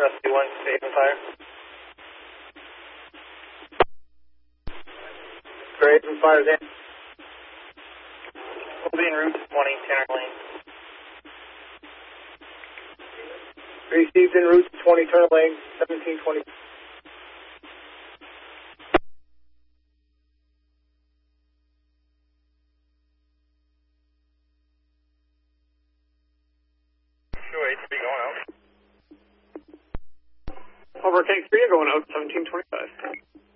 Rusty 1, Haven Fire. Haven Fire's in. We'll be en route to 20, Tanner Lane. Received en route to 20, Turner Lane, 1720. Going out. Over tank 3, going out, 1725.